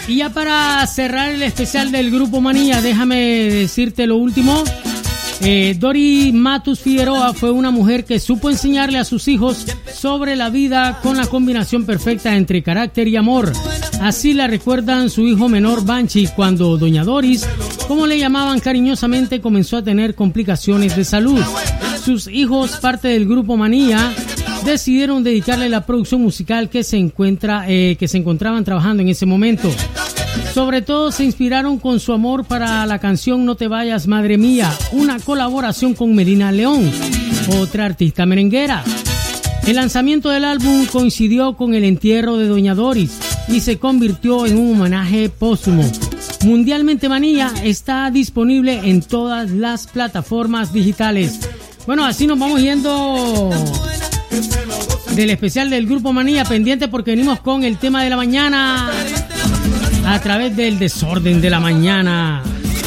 Y ya para cerrar el especial del Grupo Manía, déjame decirte lo último. Dori Matus Figueroa fue una mujer que supo enseñarle a sus hijos sobre la vida con la combinación perfecta entre carácter y amor. Así la recuerdan su hijo menor Banchi cuando doña Doris, como le llamaban cariñosamente, comenzó a tener complicaciones de salud. Sus hijos, parte del Grupo Manía, decidieron dedicarle la producción musical que se encontraban trabajando en ese momento. Sobre todo se inspiraron con su amor para la canción No te vayas madre mía, una colaboración con Melina León, otra artista merenguera. El lanzamiento del álbum coincidió con el entierro de doña Doris y se convirtió en un homenaje póstumo. Mundialmente Manía está disponible en todas las plataformas digitales. Bueno, así nos vamos yendo del especial del Grupo Manía, pendiente porque venimos con el tema de la mañana a través del desorden de la mañana.